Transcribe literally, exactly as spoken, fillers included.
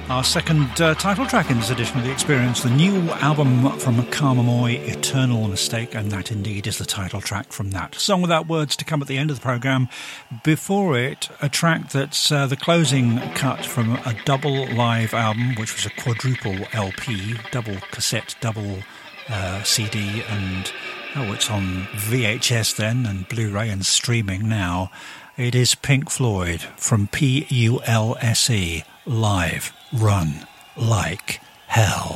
Our second uh, title track in this edition of The Experience, the new album from Karma Moy, Eternal Mistake, and that indeed is the title track from that. Song Without Words to come at the end of the programme. Before it, a track that's uh, the closing cut from a double live album, which was a quadruple L P, double cassette, double uh, C D, and oh, it's on V H S then, and Blu-ray and streaming now. It is Pink Floyd from P U L S E, live. Run Like Hell.